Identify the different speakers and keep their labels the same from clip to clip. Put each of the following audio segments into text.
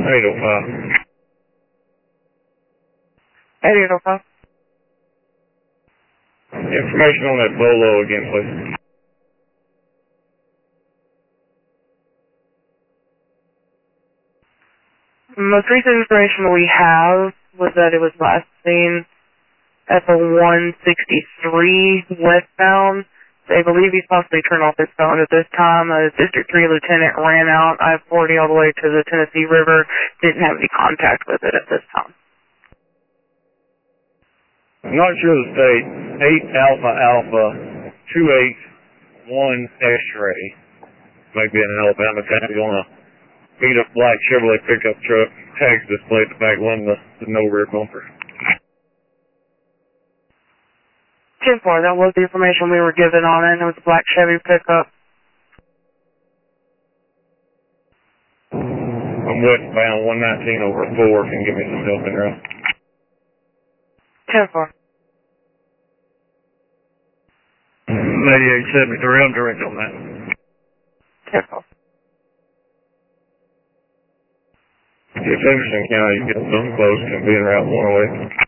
Speaker 1: 805.
Speaker 2: 8805.
Speaker 1: Information on that Bolo again, please.
Speaker 2: Most recent information we have was that it was last seen at the 163 westbound. They believe he's possibly turned off his phone at this time. A District 3 lieutenant ran out I-40 all the way to the Tennessee River. Didn't have any contact with it at this time.
Speaker 1: I'm not sure the state. 8 Alpha Alpha 281 X-ray. Maybe in Alabama town. You want to beat up black Chevrolet pickup truck, tags displayed at the back window, the no rear bumper.
Speaker 2: 10-4, that was the information we were given on it. It was a black Chevy pickup.
Speaker 1: I'm westbound 119 over 4. Can you give me some help in there?
Speaker 2: 10-4.
Speaker 1: 8873, I'm direct on that.
Speaker 2: 10-4.
Speaker 1: If Henderson County gets something close, can be in Route 108.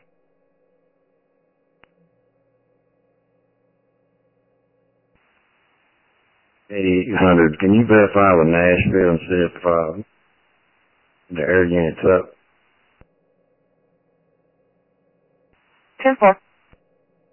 Speaker 3: Can you verify with Nashville and see if the air unit's up?
Speaker 2: 10-4.